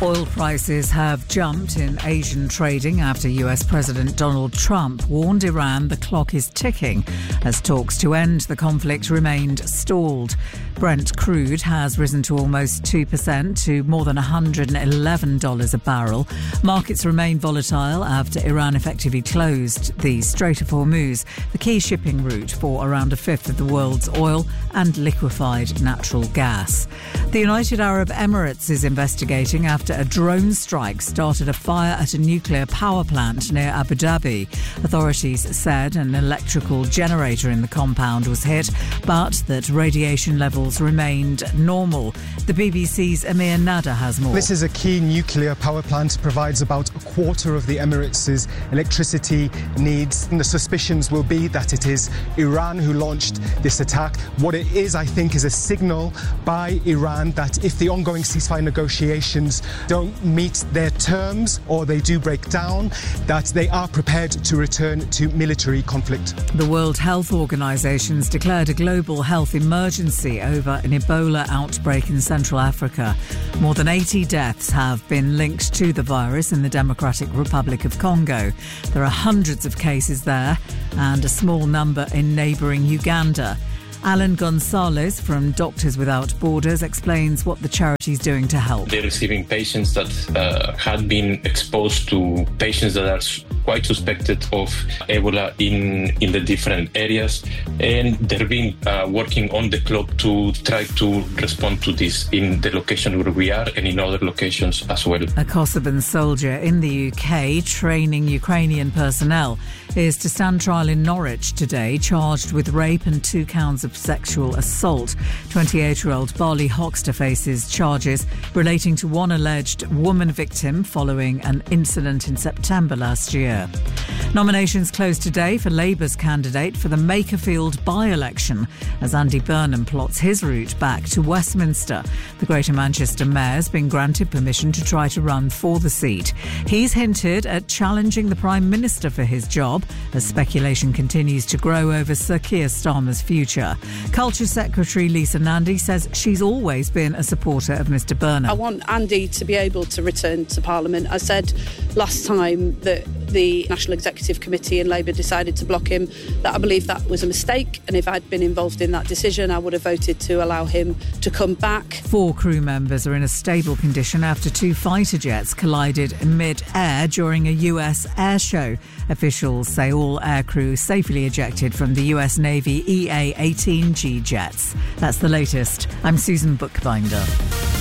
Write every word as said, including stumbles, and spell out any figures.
Oil prices have jumped in Asian trading after U S President Donald Trump warned Iran the clock is ticking as talks to end the conflict remained stalled. Brent crude has risen to almost two percent to more than one hundred eleven dollars a barrel. Markets remain volatile after Iran effectively closed the Strait of Hormuz, the key shipping route for around a fifth of the world's oil and liquefied natural gas. The United Arab Emirates is investigating after a drone strike started a fire at a nuclear power plant near Abu Dhabi. Authorities said an electrical generator in the compound was hit, but that radiation levels remained normal. The B B C's Amir Nada has more. This is a key nuclear power plant, provides about a quarter of the Emirates' electricity needs. And the suspicions will be that it is Iran who launched this attack. What it is, I think, is a signal by Iran that if the ongoing ceasefire negotiations don't meet their terms or they do break down, that they are prepared to return to military conflict. The World Health Organization's declared a global health emergency over an Ebola outbreak in Central Africa. More than eighty deaths have been linked to the virus in the Democratic Republic of Congo. There are hundreds of cases there and a small number in neighbouring Uganda. Alan Gonzalez from Doctors Without Borders explains what the charity is doing to help. They're receiving patients that uh, had been exposed to patients that are quite suspected of Ebola in, in the different areas, and they've been uh, working on the clock to try to respond to this in the location where we are and in other locations as well. A Kosovan soldier in the U K training Ukrainian personnel is to stand trial in Norwich today, charged with rape and two counts of sexual assault. twenty-eight-year-old Barley Hoxter faces charges relating to one alleged woman victim following an incident in September last year. Nominations close today for Labour's candidate for the Makerfield by-election as Andy Burnham plots his route back to Westminster. The Greater Manchester Mayor's been granted permission to try to run for the seat. He's hinted at challenging the Prime Minister for his job as speculation continues to grow over Sir Keir Starmer's future. Culture Secretary Lisa Nandy says she's always been a supporter of Mr Burnham. I want Andy to be able to return to Parliament. I said last time that the National Executive Committee and Labour decided to block him, that I believe that was a mistake, and if I'd been involved in that decision I would have voted to allow him to come back. Four crew members are in a stable condition after two fighter jets collided mid-air during a U S air show. Officials say all aircrew safely ejected from the U S Navy E A eighteen G jets. That's the latest. I'm Susan Bookbinder.